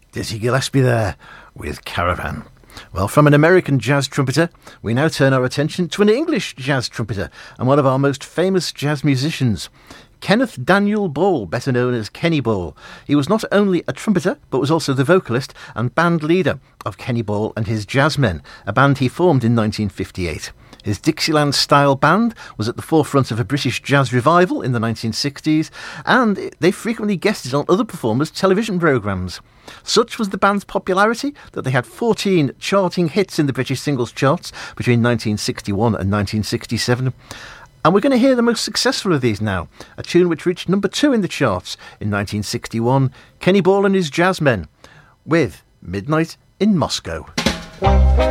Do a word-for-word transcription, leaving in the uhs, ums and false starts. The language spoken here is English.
Dizzy Gillespie there with Caravan. Well, from an American jazz trumpeter, we now turn our attention to an English jazz trumpeter and one of our most famous jazz musicians, Kenneth Daniel Ball, better known as Kenny Ball. He was not only a trumpeter, but was also the vocalist and band leader of Kenny Ball and his Jazzmen, a band he formed in nineteen fifty-eight. His Dixieland-style band was at the forefront of a British jazz revival in the nineteen sixties, and they frequently guested on other performers' television programmes. Such was the band's popularity that they had fourteen charting hits in the British singles charts between nineteen sixty-one and nineteen sixty-seven. And we're going to hear the most successful of these now, a tune which reached number two in the charts in nineteen sixty-one, Kenny Ball and his Jazzmen, with Midnight in Moscow.